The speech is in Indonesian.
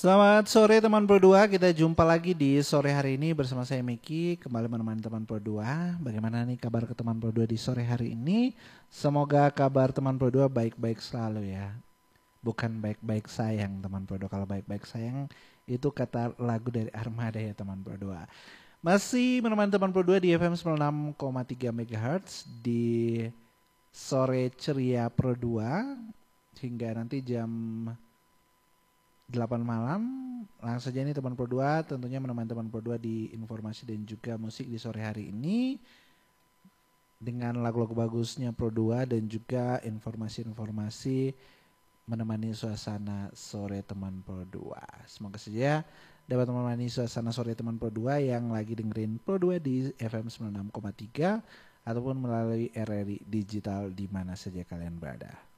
Selamat sore teman Pro 2, kita jumpa lagi di sore hari ini bersama saya Miki, kembali menemani teman Pro 2. Bagaimana nih kabar ke teman Pro 2 di sore hari ini? Semoga kabar teman Pro 2 baik-baik selalu ya. Bukan baik-baik sayang teman Pro 2, kalau baik-baik sayang itu kata lagu dari Armada ya teman Pro 2. Masih menemani teman Pro 2 di FM 96,3 MHz di sore ceria Pro 2 hingga nanti jam 8 malam. Langsung saja ini teman Pro 2 tentunya menemani teman Pro 2 di informasi dan juga musik di sore hari ini dengan lagu-lagu bagusnya Pro 2 dan juga informasi-informasi menemani suasana sore teman Pro 2. Semoga saja dapat menemani suasana sore teman Pro 2 yang lagi dengerin Pro 2 di FM 96,3 ataupun melalui RRI digital di mana saja kalian berada.